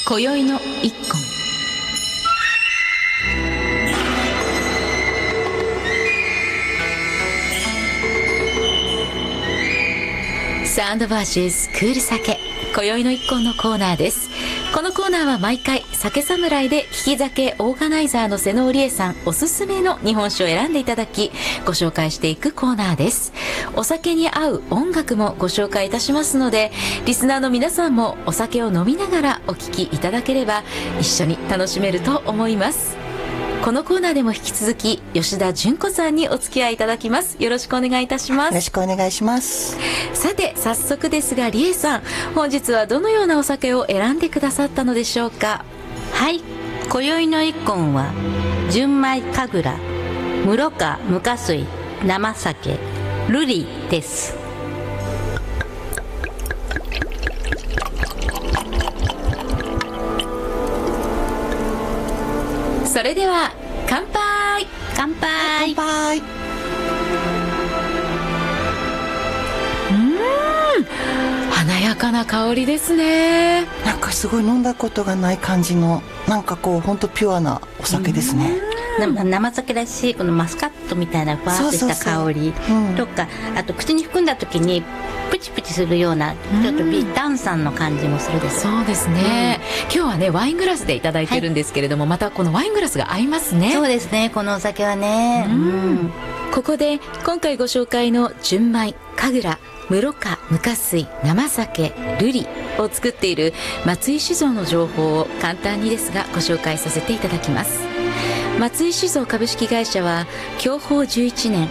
今宵の一献。サンドバーシスクール酒、今宵の一献のコーナーです。このコーナーは毎回酒侍で利き酒オーガナイザーの瀬能理恵さんおすすめの日本酒を選んでいただきご紹介していくコーナーです。お酒に合う音楽もご紹介いたしますので、リスナーの皆さんもお酒を飲みながらお聴きいただければ一緒に楽しめると思います。このコーナーでも引き続き吉田純子さんにお付き合いいただきます。よろしくお願いいたします。 よろしくお願いします。 さて早速ですが、理恵さん、本日はどのようなお酒を選んでくださったのでしょうか。 はい、今宵の一献は純米神楽室賀無加水生酒瑠璃です。 それでは乾杯。 乾杯。 乾杯。 華やかな香りですね。 なんかすごい飲んだことがない感じの、なんかこう本当ピュアなお酒ですね。 生酒らしいこのマスカットみたいなふわっとした香りとか、あと口に含んだ時にプチプチするようなちょっと微炭酸の感じもするです。 そうですね、今日はねワイングラスでいただいてるんですけれども、またこのワイングラスが合いますね。 そうですね、このお酒はね。 ここで今回ご紹介の純米神楽室賀無加水生酒瑠璃を作っている松井酒造の情報を簡単にですがご紹介させていただきます。松井酒造株式会社は享保11年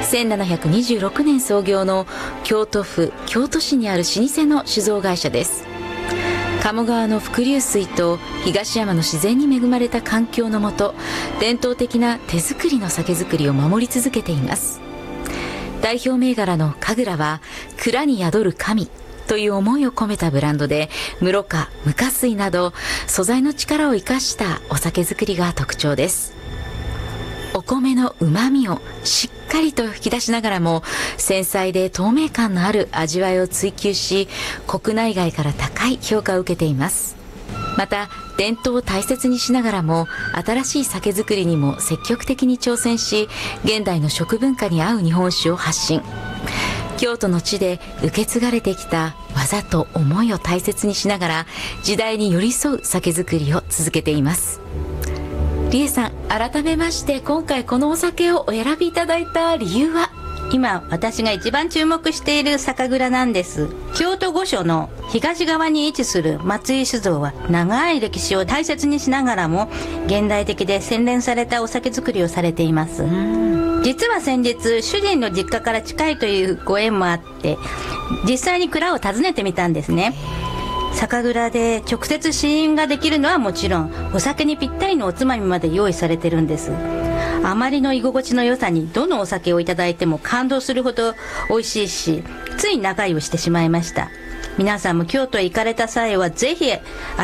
1726年創業の京都府京都市にある老舗の酒造会社です。鴨川の伏流水と東山の自然に恵まれた環境のもと、伝統的な手作りの酒造りを守り続けています。代表銘柄の神楽は蔵に宿る神という思いを込めたブランドで、室賀無加水など素材の力を生かしたお酒作りが特徴です。お米の旨味をしっかりと引き出しながらも繊細で透明感のある味わいを追求し、国内外から高い評価を受けています。また伝統を大切にしながらも新しい酒造りにも積極的に挑戦し、現代の食文化に合う日本酒を発信。京都の地で受け継がれてきた技と思いを大切にしながら時代に寄り添う酒造りを続けています。理恵さん、改めまして今回このお酒をお選びいただいた理由は？ 今私が一番注目している酒蔵なんです。京都御所の東側に位置する松井酒造は長い歴史を大切にしながらも現代的で洗練されたお酒作りをされています。実は先日主人の実家から近いというご縁もあって実際に蔵を訪ねてみたんですね。酒蔵で直接試飲ができるのはもちろん、お酒にぴったりのおつまみまで用意されてるんです。あまりの居心地の良さにどのお酒をいただいても感動するほど美味しいし、つい仲良いをしてしまいました。皆さんも京都へ行かれた際はぜひ